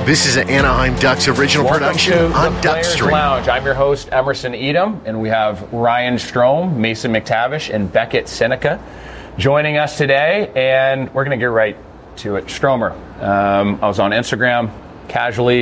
This is an Anaheim Ducks original production on Duckstream Lounge. I'm your host, Emerson Edom, and we have Ryan Strome, Mason McTavish, and Beckett Seneca joining us today, and we're going to get right to it. Stromer, I was on Instagram casually